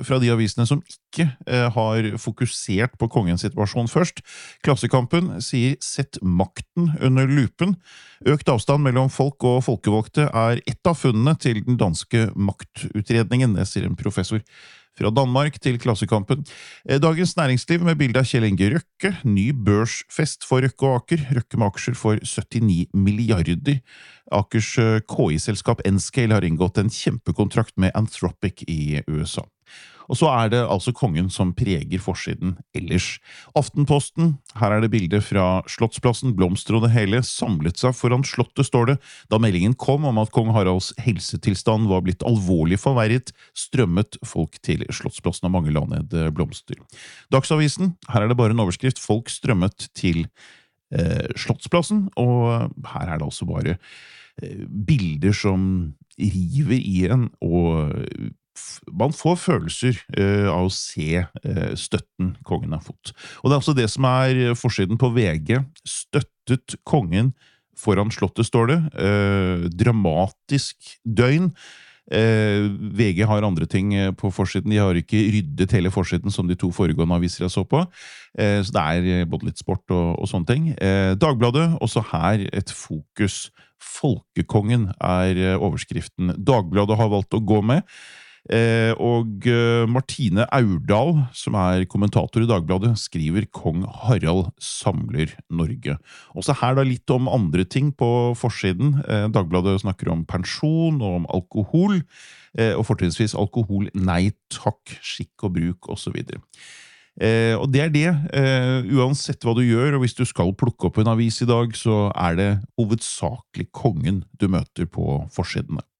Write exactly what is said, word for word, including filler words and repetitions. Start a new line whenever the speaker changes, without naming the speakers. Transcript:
fra de avisene som ikke eh, har fokusert på kongens situasjon først. Klassekampen sier «Sett makten under lupen». Økt avstand mellom folk og folkevalgte er ett av funnene til den danske maktutredningen, det sier en professor. Fra Danmark til Klassekampen. Dagens Næringsliv med bilde av Kjell Inge Røkke. Ny børsfest for Røkke og Aker. Røkke med aksjer for syttini milliarder. Akers K I-selskap Nscale har inngått en kjempekontrakt med Anthropic i U S A. Og så er det altså kongen som preger forsiden ellers. Aftenposten, her er det bilder fra Slottsplassen, blomster og det hele, samlet seg foran slottet, står det, da meldingen kom om at kong Haralds helsetilstand var blitt alvorlig forverret, strømmet folk til Slottsplassen og mange la ned blomster. Dagsavisen, her er det bare en overskrift, folk strømmet til eh, Slottsplassen, og her er det altså bare eh, bilder som river i en, og man får følelser uh, av å se uh, støtten kongen har fått. Og det er også det som er forsiden på V G. Støttet kongen foran slottet, står det. Uh, dramatisk døgn. Uh, V G har andre ting på forsiden. De har ikke ryddet hele forsiden som de to foregående aviser jeg så på. Uh, så det er både litt sport og, og sånne ting. Uh, Dagbladet, også her et fokus. Folkekongen er overskriften Dagbladet har valgt å gå med. Eh, og eh, Martine Aurdal, som er kommentator i Dagbladet, skriver «Kong Harald samler Norge». Også her da litt om andre ting på forsiden. Eh, Dagbladet snakker om pensjon og om alkohol, eh, og fortrinnsvis alkohol, nei takk, skikk og bruk, og så videre. Eh, og det er det, eh, uansett hva du gjør, og hvis du skal plukke opp en avis i dag, så er det hovedsakelig kongen du møter på forsidene.